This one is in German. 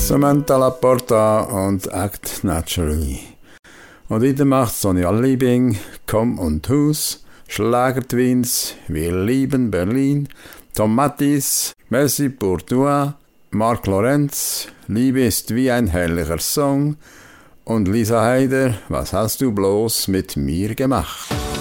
Samantha Laporta und Act Naturally. Und weiter macht Sonja Liebing, Komm und Hus, Schlagertwins, Wir lieben Berlin, Tom Mattis, Merci pour toi, Marc Lorenz, Liebe ist wie ein herrlicher Song und Lisa Heider, Was hast du bloß mit mir gemacht?